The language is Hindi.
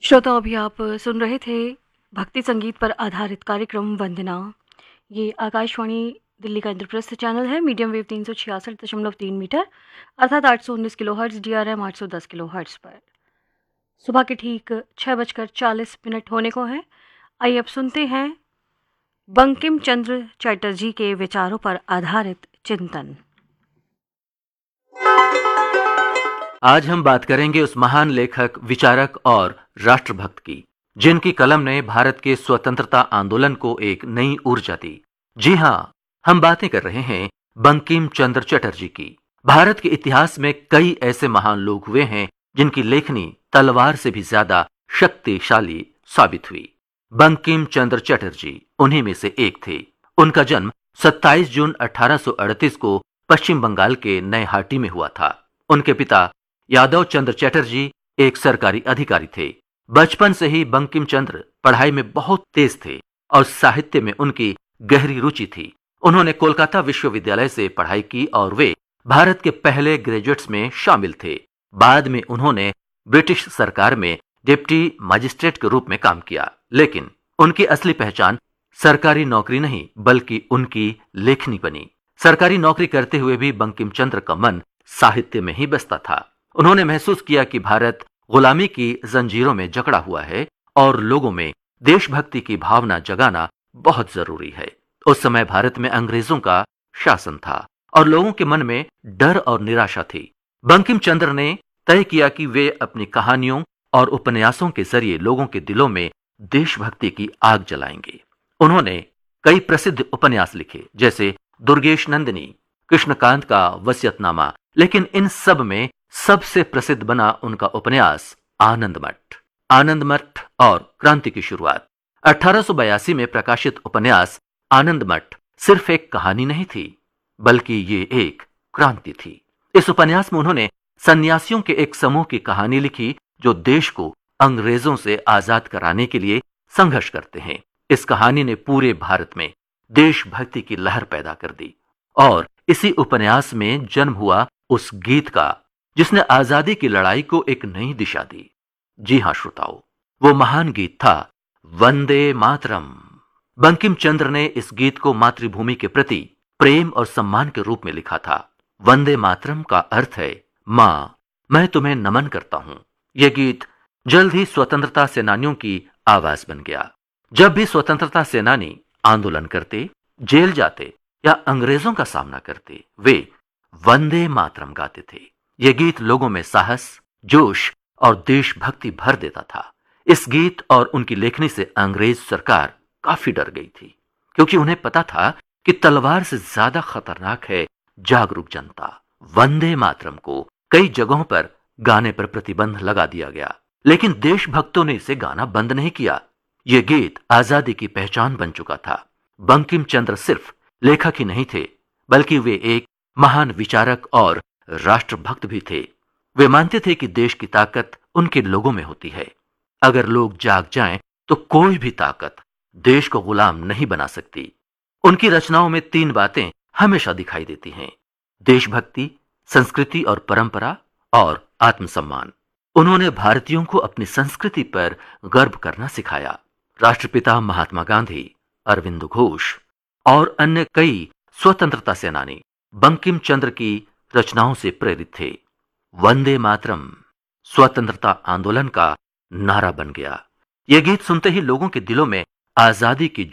श्रोता, अभी आप सुन रहे थे भक्ति संगीत पर आधारित कार्यक्रम वंदना। ये आकाशवाणी दिल्ली का इंद्रप्रस्थ चैनल है। मीडियम वेव 366.3 मीटर अर्थात 819 किलोहर्ट्ज़, DRM 810 किलोहर्ट्ज़ पर। सुबह के ठीक 6:40 होने को हैं। आइए अब सुनते हैं बंकिम चंद्र चटर्जी के विचारों पर आधारित चिंतन। आज हम बात करेंगे उस महान लेखक, विचारक और राष्ट्रभक्त की, जिनकी कलम ने भारत के स्वतंत्रता आंदोलन को एक नई ऊर्जा दी। जी हाँ, हम बातें कर रहे हैं बंकिम चंद्र चटर्जी की। भारत के इतिहास में कई ऐसे महान लोग हुए हैं जिनकी लेखनी तलवार से भी ज्यादा शक्तिशाली साबित हुई। बंकिम चंद्र चटर्जी उन्हीं में से एक थे। उनका जन्म 27 जून 1838 को पश्चिम बंगाल के नयहाटी में हुआ था। उनके पिता यादव चंद्र चटर्जी एक सरकारी अधिकारी थे। बचपन से ही बंकिम चंद्र पढ़ाई में बहुत तेज थे और साहित्य में उनकी गहरी रुचि थी। उन्होंने कोलकाता विश्वविद्यालय से पढ़ाई की और वे भारत के पहले ग्रेजुएट्स में शामिल थे। बाद में उन्होंने ब्रिटिश सरकार में डिप्टी मजिस्ट्रेट के रूप में काम किया, लेकिन उनकी असली पहचान सरकारी नौकरी नहीं बल्कि उनकी लेखनी बनी। सरकारी नौकरी करते हुए भी बंकिम चंद्र का मन साहित्य में ही बसता था। उन्होंने महसूस किया कि भारत गुलामी की जंजीरों में जकड़ा हुआ है और लोगों में देशभक्ति की भावना जगाना बहुत जरूरी है। उस समय भारत में अंग्रेजों का शासन था और लोगों के मन में डर और निराशा थी। बंकिम चंद्र ने तय किया कि वे अपनी कहानियों और उपन्यासों के जरिए लोगों के दिलों में देशभक्ति की आग जलाएंगे। उन्होंने कई प्रसिद्ध उपन्यास लिखे, जैसे दुर्गेश नंदिनी, कृष्णकांत का वसीयतनामा, लेकिन इन सब में सबसे प्रसिद्ध बना उनका उपन्यास आनंदमठ। आनंदमठ और क्रांति की शुरुआत। 1882 में प्रकाशित उपन्यास आनंदमठ सिर्फ एक कहानी नहीं थी, बल्कि ये एक क्रांति थी। इस उपन्यास में उन्होंने सन्यासियों के एक समूह की कहानी लिखी जो देश को अंग्रेजों से आजाद कराने के लिए संघर्ष करते हैं। इस कहानी ने पूरे भारत में देशभक्ति की लहर पैदा कर दी और इसी उपन्यास में जन्म हुआ उस गीत का जिसने आजादी की लड़ाई को एक नई दिशा दी। जी हां श्रोताओं, वो महान गीत था वंदे मातरम। बंकिम चंद्र ने इस गीत को मातृभूमि के प्रति प्रेम और सम्मान के रूप में लिखा था। वंदे मातरम का अर्थ है मां, मैं तुम्हें नमन करता हूं। यह गीत जल्द ही स्वतंत्रता सेनानियों की आवाज बन गया। जब भी स्वतंत्रता सेनानी आंदोलन करते, जेल जाते या अंग्रेजों का सामना करते, वे वंदे मातरम गाते थे। यह गीत लोगों में साहस, जोश और देशभक्ति भर देता था। इस गीत और उनकी लेखनी से अंग्रेज सरकार काफी डर गई थी, क्योंकि उन्हें पता था कि तलवार से ज्यादा खतरनाक है जागरूक जनता। वंदे मातरम को कई जगहों पर गाने पर प्रतिबंध लगा दिया गया, लेकिन देशभक्तों ने इसे गाना बंद नहीं किया। यह गीत आजादी की पहचान बन चुका था। बंकिम चंद्र सिर्फ लेखक ही नहीं थे, बल्कि वे एक महान विचारक और राष्ट्रभक्त भी थे। वे मानते थे कि देश की ताकत उनके लोगों में होती है। अगर लोग जाग जाएं तो कोई भी ताकत देश को गुलाम नहीं बना सकती। उनकी रचनाओं में 3 बातें हमेशा दिखाई देती हैं: देशभक्ति, संस्कृति और परंपरा, और आत्मसम्मान। उन्होंने भारतीयों को अपनी संस्कृति पर गर्व करना सिखाया। राष्ट्रपिता महात्मा गांधी, अरविंद घोष और अन्य कई स्वतंत्रता सेनानी बंकिम चंद्र की रचनाओं से प्रेरित थे। वंदे मातरम स्वतंत्रता आंदोलन का नारा बन गया। यह गीत सुनते ही लोगों के दिलों में आजादी की